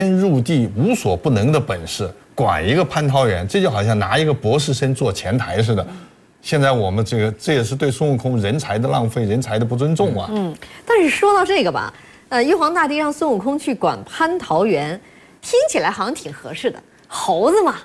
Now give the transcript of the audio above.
入地无所不能的本事，管一个蟠桃园，这就好像拿一个博士生做前台似的。现在我们这也是对孙悟空人才的浪费，人才的不尊重啊。 但是说到这个吧，玉皇大帝让孙悟空去管蟠桃园，听起来好像挺合适的。猴子嘛，